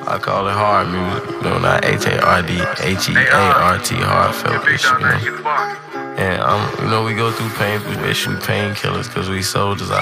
I call it hard music, you know, not HARD, heartfelt-ish, you know. And, you know, we go through pain, we issue painkillers because we soldiers out